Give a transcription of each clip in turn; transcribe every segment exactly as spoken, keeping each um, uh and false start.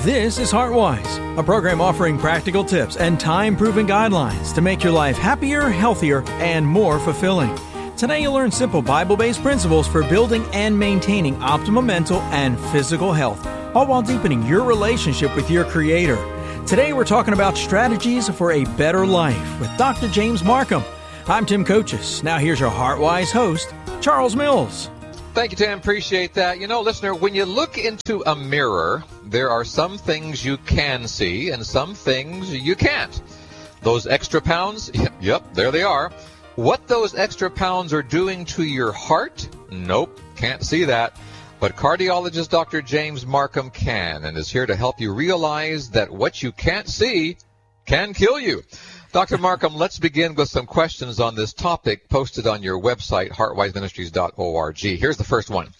This is HeartWise, a program offering practical tips and time-proven guidelines to make your life happier, healthier, and more fulfilling. Today you'll learn simple Bible-based principles for building and maintaining optimal mental and physical health, all while deepening your relationship with your Creator. Today we're talking about strategies for a better life with Doctor James Marcum. I'm Tim Coaches. Now here's your HeartWise host, Charles Mills. Thank you, Tim. Appreciate that. You know, listener, when you look into a mirror, there are some things you can see and some things you can't. Those extra pounds, yep, there they are. What those extra pounds are doing to your heart? Nope, can't see that. But cardiologist Doctor James Marcum can and is here to help you realize that what you can't see can kill you. Doctor Marcum, let's begin with some questions on this topic posted on your website, heart wise ministries dot org. Here's the first one.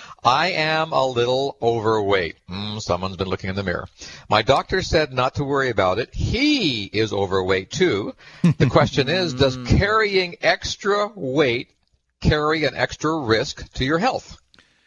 I am a little overweight. Mm, someone's been looking in the mirror. My doctor said not to worry about it. He is overweight too. The question is, does carrying extra weight carry an extra risk to your health?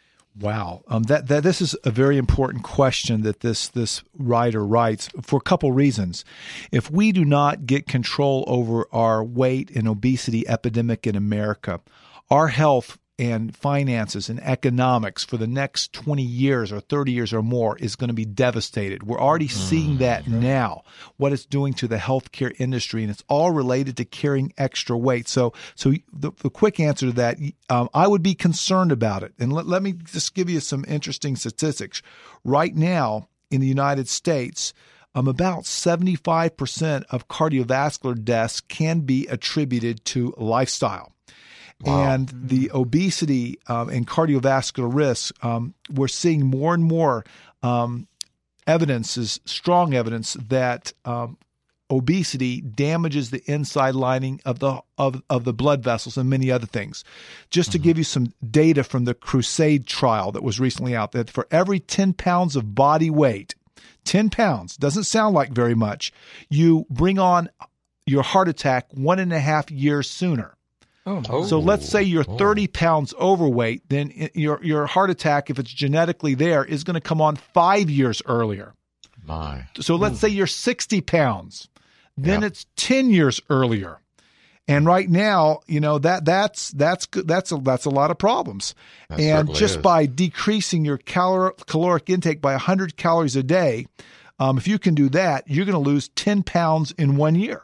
Wow, um, that that this is a very important question that this this writer writes for a couple reasons. If we do not get control over our weight and obesity epidemic in America, our health and finances and economics for the next twenty years or thirty years or more is going to be devastated. We're already seeing that now, what it's doing to the healthcare industry, and it's all related to carrying extra weight. So so the, the quick answer to that, um, I would be concerned about it. And let, let me just give you some interesting statistics. Right now in the United States, um, about seventy-five percent of cardiovascular deaths can be attributed to lifestyle. Wow. And the obesity um, and cardiovascular risks, um, we're seeing more and more um, evidence, is strong evidence that um, obesity damages the inside lining of the of, of the blood vessels and many other things. Just to mm-hmm. give you some data from the Crusade trial that was recently out, that for every ten pounds of body weight, ten pounds, doesn't sound like very much, you bring on your heart attack one and a half years sooner. Oh. So let's say you're thirty pounds overweight, then your your heart attack, if it's genetically there, is going to come on five years earlier. My. So let's Ooh. say you're sixty pounds, then yeah. it's ten years earlier. And right now, you know, that that's that's that's a, that's a lot of problems. That and just is. By decreasing your calor- caloric intake by one hundred calories a day, um, if you can do that, you're going to lose ten pounds in one year.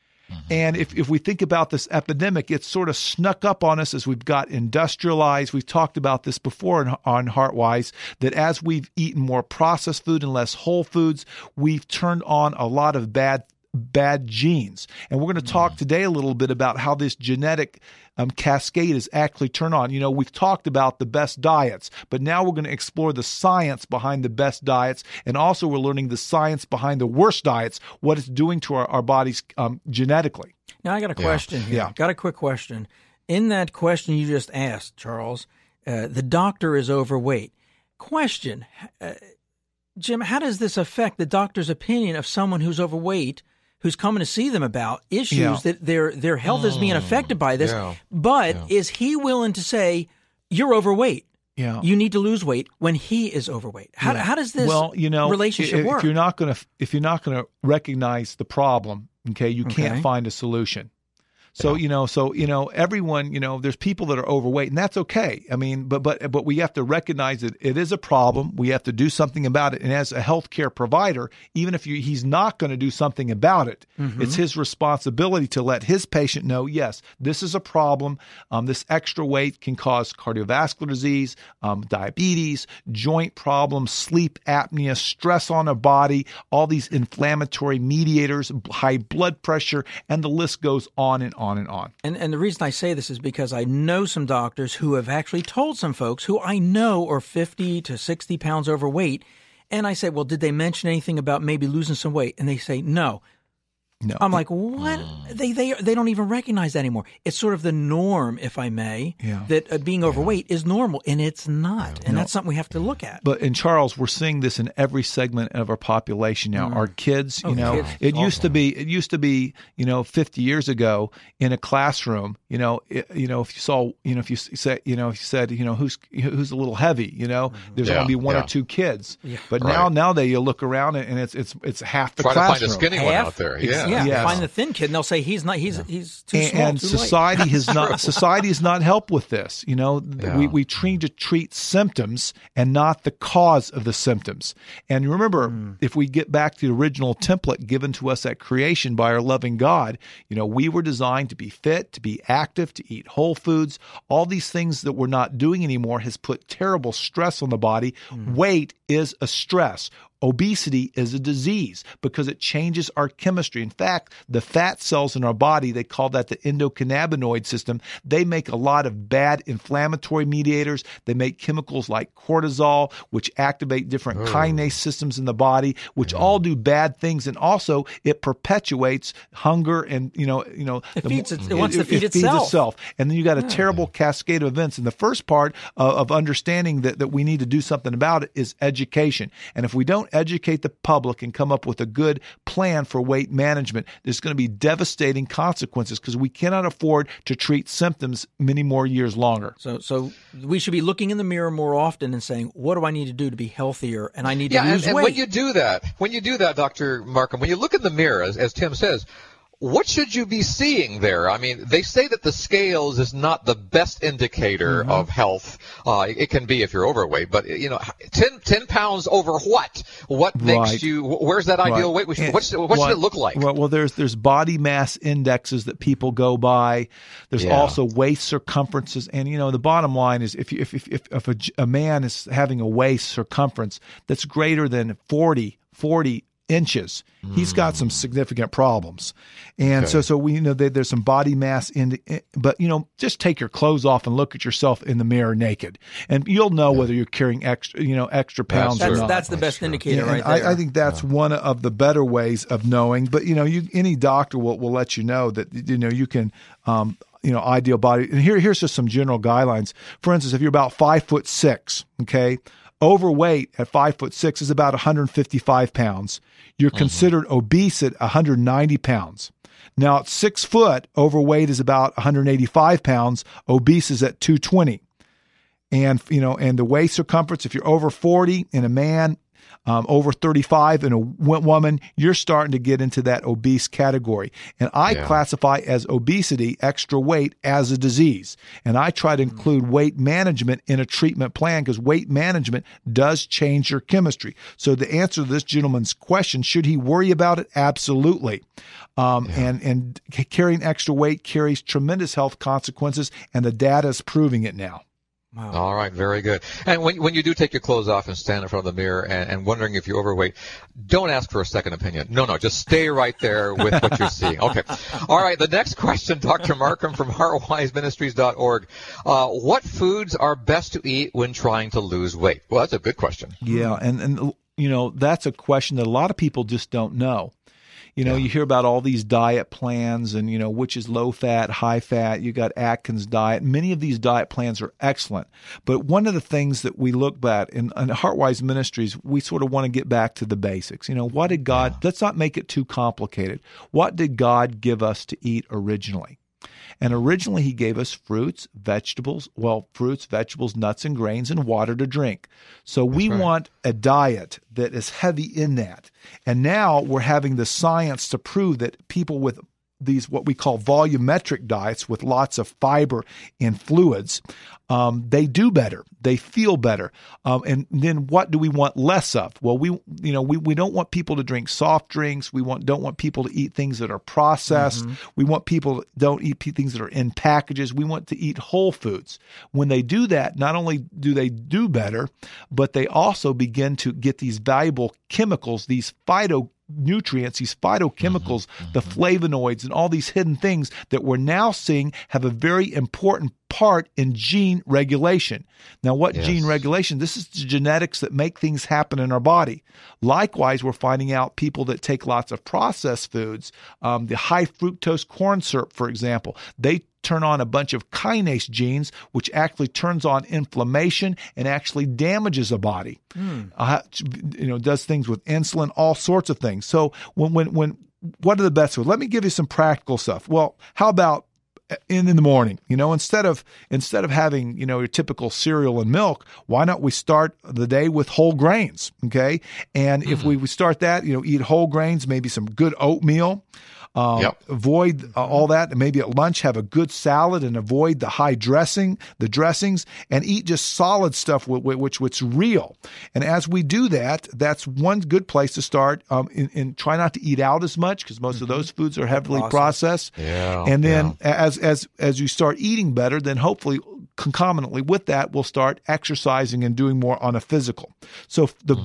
And if, if we think about this epidemic, it's sort of snuck up on us as we've got industrialized. We've talked about this before in, on HeartWise, that as we've eaten more processed food and less whole foods, we've turned on a lot of bad bad genes. And we're going to talk today a little bit about how this genetic um, cascade is actually turned on. You know, we've talked about the best diets, but now we're going to explore the science behind the best diets. And also we're learning the science behind the worst diets, what it's doing to our, our bodies um, genetically. Now, I got a question yeah. here. Yeah. Got a quick question. In that question you just asked, Charles, uh, the doctor is overweight. Question, uh, Jim, how does this affect the doctor's opinion of someone who's overweight, who's coming to see them about issues yeah. that their their health is being affected by this, yeah. but yeah. is he willing to say, you're overweight, yeah. you need to lose weight, when he is overweight? How, yeah. how does this well, you know, relationship if, work? If you're not going to if you're not going to recognize the problem, okay, you Okay. can't find a solution. So, you know, so, you know, everyone, you know, there's people that are overweight, and that's okay. I mean, but, but, but we have to recognize that it is a problem. We have to do something about it. And as a healthcare provider, even if you, he's not going to do something about it, mm-hmm. it's his responsibility to let his patient know, yes, this is a problem. Um, this extra weight can cause cardiovascular disease, um, diabetes, joint problems, sleep apnea, stress on a body, all these inflammatory mediators, high blood pressure, and the list goes on and on. On and on. And and the reason I say this is because I know some doctors who have actually told some folks who I know are fifty to sixty pounds overweight. And I say, well, did they mention anything about maybe losing some weight? And they say, no. No. I'm like, what? They they they don't even recognize that anymore. It's sort of the norm, if I may, Yeah. that uh, being overweight is normal, and it's not. And No. that's something we have to look at. But in Charles, we're seeing this in every segment of our population now. Our kids, you Oh, know, kids. it used to be, it used to be, you know, fifty years ago in a classroom, you know, it, you know, if you saw, you know, if you said, you know, if you said, you know, who's who's a little heavy, you know, there's Yeah, only one yeah. or two kids. Yeah. But Right. now, nowadays you look around and it's it's it's half the Try to find classroom. a skinny one Half? out there. Ex- Yeah. yeah. Yes. Find the thin kid, and they'll say he's not. He's he's too and, small. and too light. society has not society has not helped with this. You know, Yeah. we we train to treat symptoms and not the cause of the symptoms. And remember, Mm. if we get back to the original template given to us at creation by our loving God, you know, we were designed to be fit, to be active, to eat whole foods. All these things that we're not doing anymore has put terrible stress on the body. Mm. Weight is a stress. Obesity is a disease because it changes our chemistry. In fact, the fat cells in our body, they call that the endocannabinoid system. They make a lot of bad inflammatory mediators. They make chemicals like cortisol, which activate different kinase systems in the body, which all do bad things. And also it perpetuates hunger and, you know, you know, It the feeds mo- it- it wants to feed feeds itself. itself. And then you got a terrible cascade of events. And the first part of, of understanding that, that we need to do something about it is education. And if we don't educate the public and come up with a good plan for weight management, there's going to be devastating consequences because we cannot afford to treat symptoms many more years longer. So, so we should be looking in the mirror more often and saying, "What do I need to do to be healthier?" And I need Yeah, to lose and, and weight. when you do that, when you do that, Doctor Markham, when you look in the mirror, as, as Tim says, what should you be seeing there? I mean, they say that the scales is not the best indicator Mm-hmm. of health. Uh, it, it can be if you're overweight, but you know, ten, ten pounds over what? What makes Right. you? Where's that ideal Right. weight? What, should- And what, should, what should it look like? Well, well, there's there's body mass indexes that people go by. There's Yeah. also waist circumferences, and you know the bottom line is if you, if if if, if a, a man is having a waist circumference that's greater than forty, forty inches, he's got some significant problems. And Okay. so so we you know there, there's some body mass in, but you know just take your clothes off and look at yourself in the mirror naked, and you'll know whether you're carrying extra you know extra pounds that's or not. that's the best indicator, Yeah, right and there. I, I think that's one of the better ways of knowing. But you know, you any doctor will, will let you know that you know you can, um, you know, ideal body. And here here's just some general guidelines. For instance, if you're about five foot six, okay, overweight at five foot six is about one hundred fifty-five pounds. You're considered obese at one hundred ninety pounds. Now at six foot, overweight is about one hundred eighty-five pounds. Obese is at two twenty. And, you know, and the waist circumference, if you're over forty in a man, um, over thirty-five in a w- woman, you're starting to get into that obese category. And I Yeah. classify as obesity, extra weight, as a disease. And I try to include weight management in a treatment plan because weight management does change your chemistry. So the answer to this gentleman's question, should he worry about it? Absolutely. Um, and, and c- carrying extra weight carries tremendous health consequences, and the data is proving it now. Wow. All right, very good. And when when you do take your clothes off and stand in front of the mirror and, and wondering if you're overweight, don't ask for a second opinion. No, no, just stay right there with what you're seeing. Okay. All right, the next question, Doctor Markham from heart wise ministries dot org. Uh, what foods are best to eat when trying to lose weight? Well, that's a good question. Yeah, and and you know that's a question that a lot of people just don't know. You know, Yeah. you hear about all these diet plans and, you know, which is low fat, high fat. You got Atkins diet. Many of these diet plans are excellent. But one of the things that we look at in, in Heartwise Ministries, we sort of want to get back to the basics. You know, what did God, yeah. let's not make it too complicated. What did God give us to eat originally? And originally he gave us fruits, vegetables, well, fruits, vegetables, nuts, and grains, and water to drink. So we right. want a diet that is heavy in that. And now we're having the science to prove that people with these what we call volumetric diets with lots of fiber and fluids, um, they do better. They feel better. Um, and then what do we want less of? Well, we you know we, we don't want people to drink soft drinks. We want don't want people to eat things that are processed. Mm-hmm. We want people to don't eat things that are in packages. We want to eat whole foods. When they do that, not only do they do better, but they also begin to get these valuable chemicals, these phyto nutrients, these phytochemicals, the flavonoids, and all these hidden things that we're now seeing have a very important part in gene regulation. Now, what Yes. gene regulation? This is the genetics that make things happen in our body. Likewise, we're finding out people that take lots of processed foods, um, the high fructose corn syrup, for example, they turn on a bunch of kinase genes, which actually turns on inflammation and actually damages a body. Mm. Uh, you know, does things with insulin, all sorts of things. So when, when, when, what are the best foods? Let me give you some practical stuff. Well, how about in, in the morning, you know, instead of, instead of having, you know, your typical cereal and milk, why not we start the day with whole grains? Okay. And mm. if we, we start that, you know, eat whole grains, maybe some good oatmeal. Um, yep. Avoid uh, all that, and maybe at lunch have a good salad and avoid the high dressing, the dressings, and eat just solid stuff which which which real. And as we do that, that's one good place to start. Um, and, and try not to eat out as much because most mm-hmm. of those foods are heavily processed. processed. Yeah, and then yeah. as as as you start eating better, then hopefully concomitantly with that, we'll start exercising and doing more on a physical. So the mm-hmm.